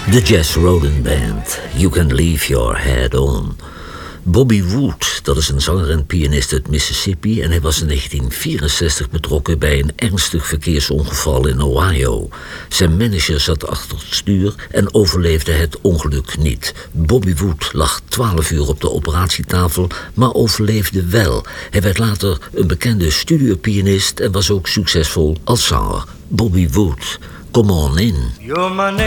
De Jazz Roland Band, You Can Leave Your Head On. Bobby Wood, dat is een zanger en pianist uit Mississippi en hij was in 1964 betrokken bij een ernstig verkeersongeval in Ohio. Zijn manager zat achter het stuur en overleefde het ongeluk niet. Bobby Wood lag 12 uur op de operatietafel, maar overleefde wel. Hij werd later een bekende studiopianist en was ook succesvol als zanger. Bobby Wood, come on in.